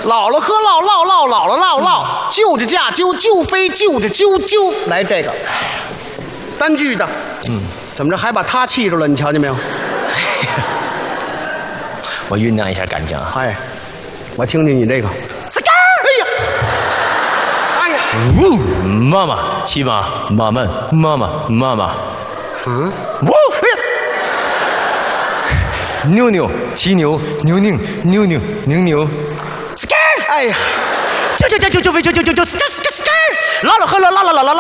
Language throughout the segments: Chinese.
姥姥喝唠唠唠，姥姥唠唠，舅舅驾啾啾飞，舅舅啾啾。来这个单句的，怎么着还把他气住了？你瞧见没有？ 我酝酿一下感情啊。 哎，我听听你这个。哎呀， 妈妈，骑马，马慢，妈妈，妈妈。 嗯， 牛牛，骑牛，牛牛，牛牛，牛牛。 哎呀， 就飞，拉了喝了，拉了喝了，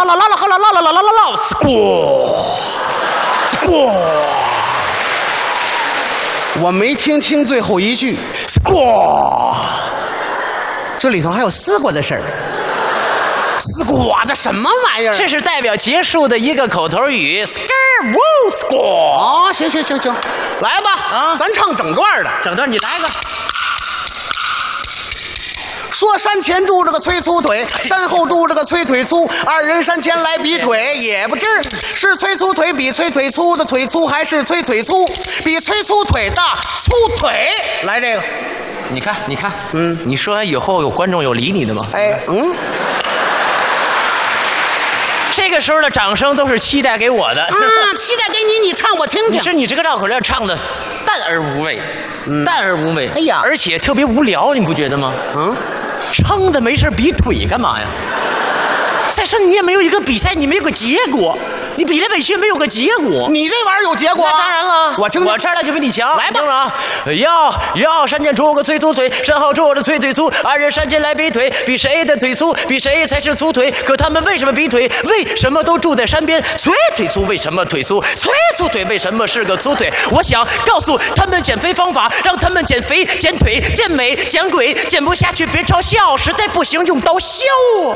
我没听清最后一句。这里头还有丝瓜的事儿。丝瓜，这什么玩意儿？ 这是代表结束的一个口头语。 哦，行，来吧， 啊， 咱唱整段的。 整段你来个。 说山前住着个崔粗腿，山后住着个崔腿粗，二人山前来比腿，也不知是崔粗腿比崔腿粗的腿粗，还是崔腿粗比崔粗腿的粗腿。来这个， 你看，你说完以后有观众有理你的吗？ 哎， 这个时候的掌声都是期待给我的。 期待给你，你唱我听听。 你说你这个绕口令唱的淡而无味，淡而无味。 哎呀， 而且特别无聊，你不觉得吗？撑的没事比腿干嘛呀？再说你也没有一个比赛，你没有个结果，你比来比去没有个结果。 你这玩意儿有结果？ 当然了， 我听听， 我这儿来就比你强。 来吧， 要山前出个崔粗腿，山后出着崔腿粗，二人山前来比腿，比谁的腿粗，比谁才是粗腿。可他们为什么比腿？为什么都住在山边？崔腿粗为什么腿粗？崔粗腿为什么是个粗腿？我想告诉他们减肥方法，让他们减肥、减腿、减美、减鬼，减不下去别嘲笑，实在不行用刀削我。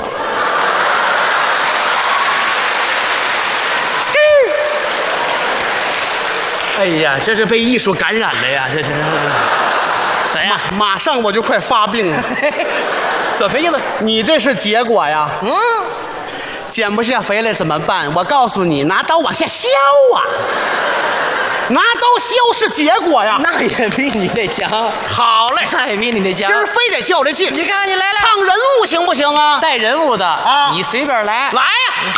哎呀，这是被艺术感染了呀！这是怎样？ 马上我就快发病了。 怎么意思？ 你这是结果呀？减不下肥来怎么办？我告诉你，拿刀往下削啊！拿刀削是结果呀。 那也比你这强。 好嘞， 那也比你这强。 今儿非得较这劲。 你看，你来了， 唱人物行不行啊？ 带人物的啊，你随便来。 来呀！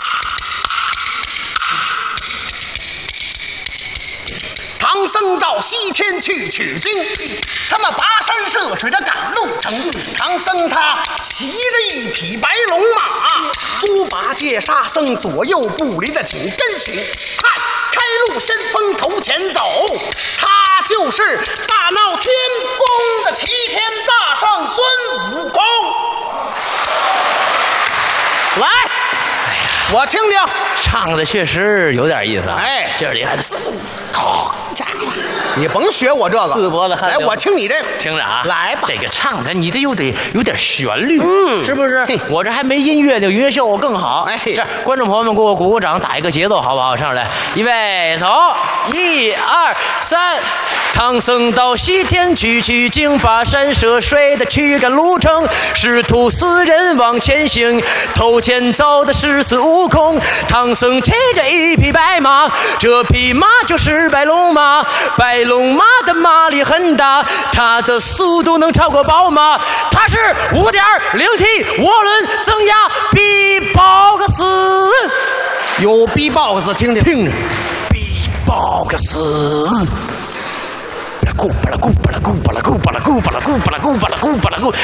唐僧到西天去取经，他们跋山涉水的赶路程。唐僧他骑着一匹白龙马，猪八戒沙僧左右不离的紧跟行。看，开路先锋头前走，他就是大闹天宫的齐天大圣孙悟空。来，我听听， 唱的确实有点意思啊。 哎， 这里还是你甭学我这个， 四脖子汗。 来，我听你这个， 听着啊， 来吧。 这个唱的你得有点旋律，是不是？我这还没音乐呢，音乐效果更好。 哎， 这观众朋友们给我鼓鼓掌，打一个节奏，好不好？上来，预备，走，1、2、3。唐僧到西天去取经，跋山涉水的驱赶路程，师徒4人往前行，头前走的是孙悟空。唐僧骑着一匹白马，这匹马就是白龙马，白龙马的马力很大，它的速度能超过宝马，它是5.0T 涡轮增压 B-Box。 有 B-Box 听听， 听着 B-Box。巴拉咕巴拉咕巴拉咕巴拉咕巴拉咕巴拉咕巴拉咕巴拉咕，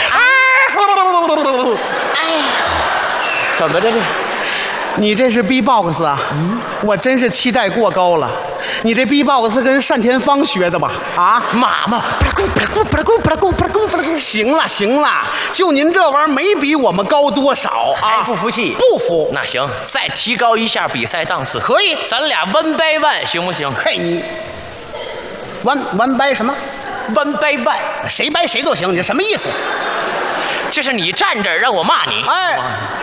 怎么着这？ 你这是 B-Box 啊？我真是期待过高了。你这 B-Box 跟单田芳学的吧？啊， 马嘛，巴拉咕巴拉咕巴拉咕巴拉咕巴拉咕巴拉咕。 行了行了，就您这玩意儿没比我们高多少啊？ 不服气？ 不服？ 那行，再提高一下比赛档次。 可以， 咱俩1 by 1行不行？ 嘿你。one掰什么 ？1 by 1， 谁掰谁都行，你什么意思？ 这是你站着让我骂你， 哎，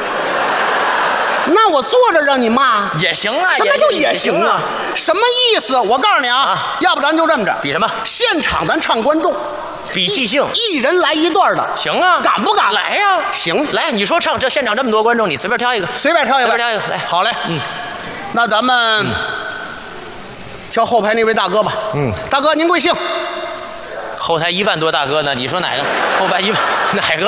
那我坐着让你骂也行啊。 什么叫也行啊？什么意思？我告诉你啊，要不咱就这么着， 比什么？ 现场咱唱观众， 比即兴， 一人来一段的， 行啊？ 敢不敢？ 来呀！ 行， 来，你说唱这现场这么多观众，你随便挑一个， 随便挑一个， 随便挑一个，来， 好嘞，那咱们。挑后排那位大哥吧。大哥您贵姓？ 后台1万多大哥呢？你说哪个？后排1万哪个？